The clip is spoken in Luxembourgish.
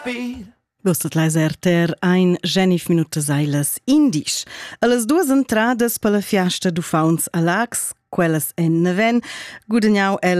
rapid. Vostat l'aiserter ein 20 minutas eilas indisch. A las duas entradas per la fiasta du fauns a Lax, quellas en Naven, guadagnau el